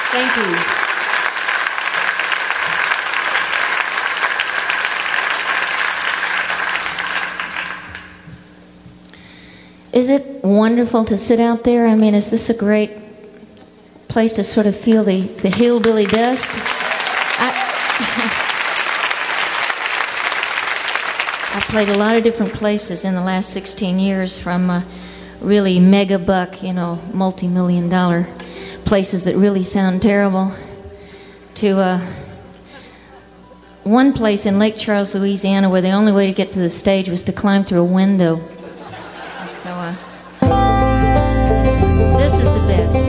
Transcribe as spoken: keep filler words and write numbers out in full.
Thank you. Is it wonderful to sit out there? I mean, is this a great place to sort of feel the, the hillbilly dust? I, I played a lot of different places in the last sixteen years, from uh, really mega buck, you know, multi-million dollar places that really sound terrible, to uh, one place in Lake Charles, Louisiana, where the only way to get to the stage was to climb through a window.